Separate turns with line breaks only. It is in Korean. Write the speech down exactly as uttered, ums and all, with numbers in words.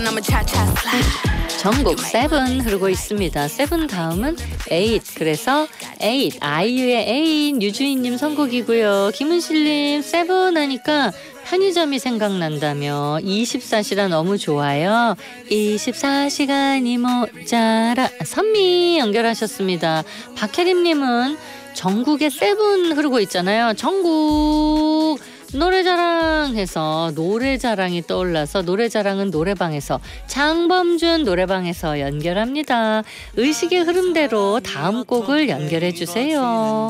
전곡 세븐 흐르고 있습니다. 세븐 다음은 에잇. 그래서 에잇 아이유의 에잇 유주인님 선곡이고요. 김은실님 세븐 하니까 편의점이 생각난다며 이십사 시라 너무 좋아요. 이십사 시간이 모자라. 선미 연결하셨습니다. 박혜림님은 전국의 세븐 흐르고 있잖아요. 전국 노래자랑 해서 노래자랑이 떠올라서 노래자랑은 노래방에서 장범준 노래방에서 연결합니다. 의식의 흐름대로 다음 곡을 연결해 주세요.